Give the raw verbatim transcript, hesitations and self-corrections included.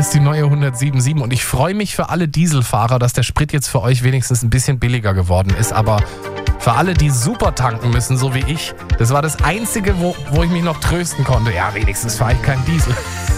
ist die neue hundertsieben Komma sieben und ich freue mich für alle Dieselfahrer, dass der Sprit jetzt für euch wenigstens ein bisschen billiger geworden ist, aber für alle, die super tanken müssen, so wie ich, das war das Einzige, wo, wo ich mich noch trösten konnte. Ja, wenigstens fahre ich keinen Diesel.